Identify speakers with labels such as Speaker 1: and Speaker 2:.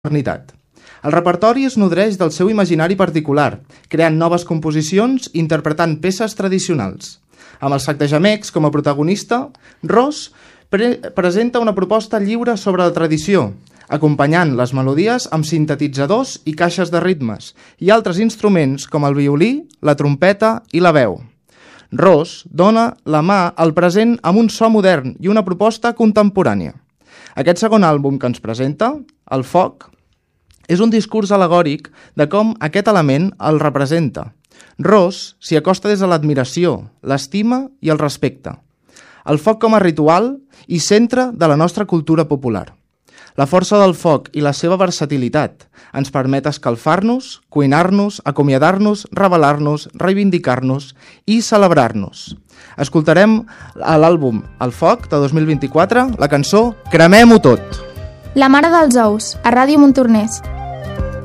Speaker 1: modernitat. El repertori es nodreix del seu imaginari particular, creant noves composicions i interpretant peces tradicionals. Amb el Sac de Gemecs com a protagonista, Ros presenta una proposta lliure sobre la tradició, acompanyant les melodies amb sintetitzadors i caixes de ritmes i altres instruments com el violí, la trompeta i la veu. Ros dona la mà al present amb un so modern i una proposta contemporània. Aquest segon àlbum que ens presenta, El foc, és un discurs alegòric de com aquest element el representa. Ros s'hi acosta des de l'admiració, l'estima i el respecte. El foc com a ritual i centre de la nostra cultura popular. La força del foc i la seva versatilitat ens permet escalfar-nos, cuinar-nos, acomiadar-nos, revelar-nos, reivindicar-nos i celebrar-nos. Escoltarem a l'àlbum El foc de 2024 la cançó Cremem-ho tot.
Speaker 2: La mare dels ous, a Ràdio Montornès.